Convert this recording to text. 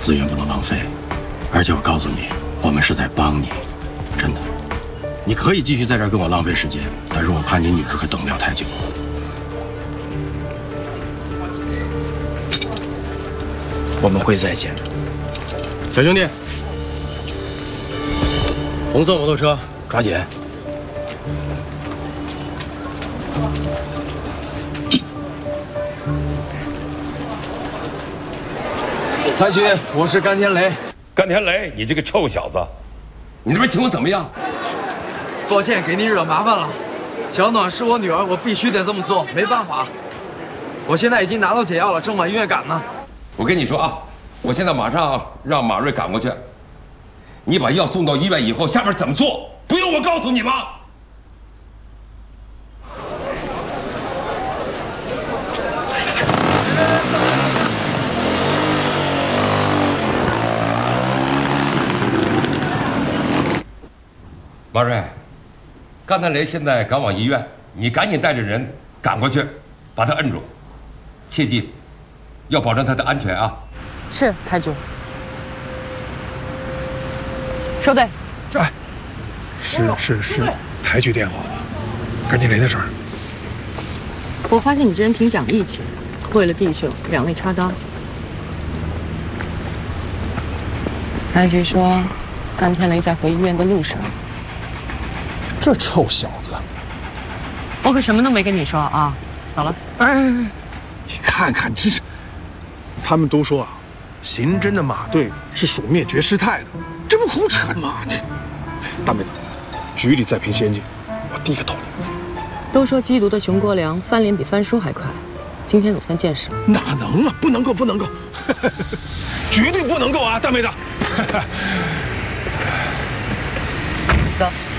资源不能浪费，而且我告诉你，我们是在帮你，真的。你可以继续在这儿跟我浪费时间，但是我怕你女儿可等不了太久。 我们会再见的。 小兄弟，红色摩托车抓紧。 太君，我是甘天雷。 甘天雷，你这个臭小子， 你那边情况怎么样？ 抱歉，给您惹麻烦了。小暖是我女儿，我必须得这么做，没办法。我现在已经拿到解药了，正往医院赶呢。 我跟你说啊，我现在马上让马瑞赶过去。你把药送到医院以后，下边怎么做？不用我告诉你吗？ 马瑞，甘天雷现在赶往医院，你赶紧带着人赶过去，把他摁住，切记，要保证他的安全啊！ 是，台主。收队。 哎，是台局电话吧？甘天雷的事儿。 我发现你这人挺讲义气，为了弟兄两肋插刀。台局说，甘天雷在回医院的路上。 这臭小子， 我可什么都没跟你说啊！走了。 哎，你看看，这是，他们都说啊，刑侦的马队是属灭绝师太的，这不胡扯吗？这，大妹子，局里再评先进，我第一个投你。 都说缉毒的熊国良翻脸比翻书还快，今天总算见识了。 哪能啊？不能够，不能够，绝对不能够啊！大妹子， 走。